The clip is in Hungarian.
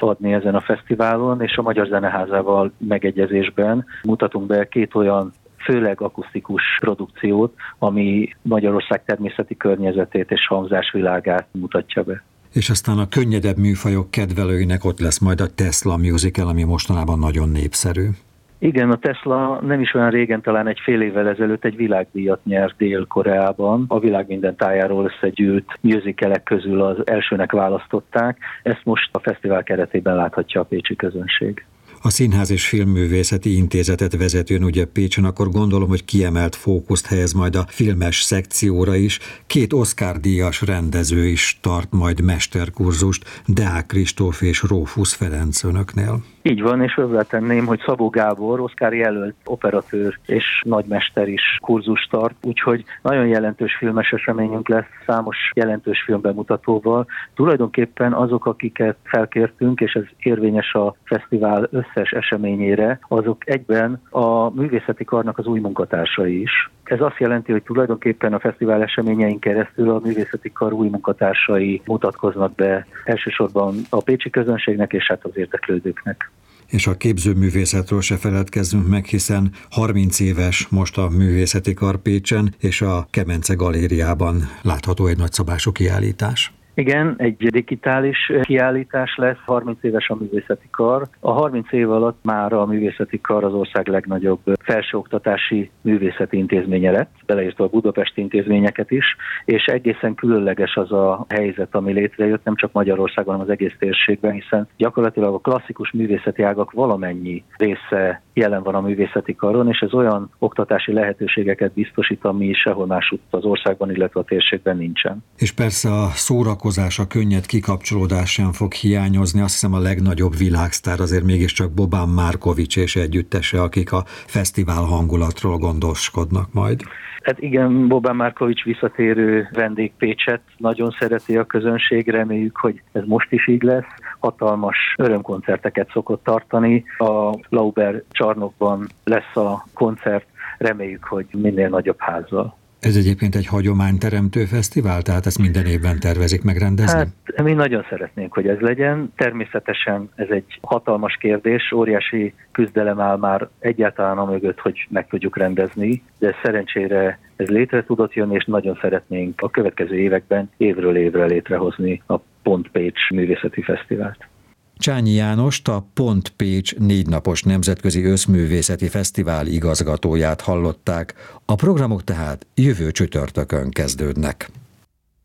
adni ezen a fesztiválon, és a Magyar Zeneházával megegyezésben mutatunk be 2 olyan főleg akusztikus produkciót, ami Magyarország természeti környezetét és hangzásvilágát mutatja be. És aztán a könnyedebb műfajok kedvelőinek ott lesz majd a Tesla musical, ami mostanában nagyon népszerű. Igen, a Tesla nem is olyan régen, talán egy fél évvel ezelőtt egy világdíjat nyert Dél-Koreában. A világ minden tájáról összegyűlt musicalek közül az elsőnek választották. Ezt most a fesztivál keretében láthatja a pécsi közönség. A Színház és Filmművészeti Intézetet vezetőn ugye Pécsen, akkor gondolom, hogy kiemelt fókuszt helyez majd a filmes szekcióra is. 2 Oscar-díjas rendező is tart majd mesterkurzust, Deák Kristóf és Rófusz Ferenc önöknél. Így van, és hozzátenném, hogy Szabó Gábor, Oscar jelölt operatőr és nagymester is kurzust tart, úgyhogy nagyon jelentős filmes eseményünk lesz, számos jelentős filmbemutatóval. Tulajdonképpen azok, akiket felkértünk, és ez érvényes a fesztivál összes eseményére, azok egyben a művészeti karnak az új munkatársai is. Ez azt jelenti, hogy tulajdonképpen a fesztivál eseményein keresztül a művészeti kar új munkatársai mutatkoznak be elsősorban a pécsi közönségnek és hát az érdeklődőknek. És a képzőművészetről se feledkezzünk meg, hiszen 30 éves most a művészeti kar Pécsen, és a Kemence Galériában látható egy nagyszabású kiállítás. Igen, egy digitális kiállítás lesz, 30 éves a művészeti kar. A 30 év alatt már a művészeti kar az ország legnagyobb felsőoktatási művészeti intézménye lett, beleértve a budapesti intézményeket is, és egészen különleges az a helyzet, ami létrejött nem csak Magyarországon, hanem az egész térségben, hiszen gyakorlatilag a klasszikus művészeti ágak valamennyi része jelen van a művészeti karon, és ez olyan oktatási lehetőségeket biztosít, ami sehol másutt az országban, illetve a térségben nincsen. És persze a szórakozás, a könnyed kikapcsolódás sem fog hiányozni. Azt hiszem a legnagyobb világsztár azért mégiscsak Bobán Markovics és együttese, akik a fesztivál hangulatról gondoskodnak majd. Hát igen, Bobán Markovics visszatérő vendég Pécset, nagyon szereti a közönség, reméljük, hogy ez most is így lesz. Hatalmas örömkoncerteket szokott tartani. A Lauber csarnokban lesz a koncert, reméljük, hogy minél nagyobb házzal. Ez egyébként egy hagyományteremtő fesztivál, tehát ezt minden évben tervezik megrendezni? Hát mi nagyon szeretnénk, hogy ez legyen. Természetesen ez egy hatalmas kérdés, óriási küzdelem áll már egyáltalán amögött, hogy meg tudjuk rendezni, de szerencsére ez létre tudott jönni, és nagyon szeretnénk a következő években évről évre létrehozni a Pont Pécs Művészeti Fesztivált. Csányi Jánost, a Pont Pécs 4 napos nemzetközi összművészeti fesztivál igazgatóját hallották. A programok tehát jövő csütörtökön kezdődnek.